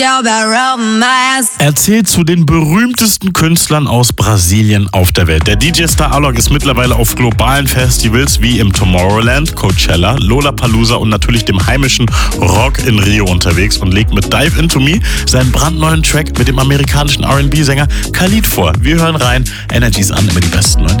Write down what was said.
Er zählt zu den berühmtesten Künstlern aus Brasilien auf der Welt. Der DJ-Star Alok ist mittlerweile auf globalen Festivals wie im Tomorrowland, Coachella, Lollapalooza und natürlich dem heimischen Rock in Rio unterwegs und legt mit Dive Into Me seinen brandneuen Track mit dem amerikanischen R&B-Sänger Khalid vor. Wir hören rein, Energies an, immer die besten neuen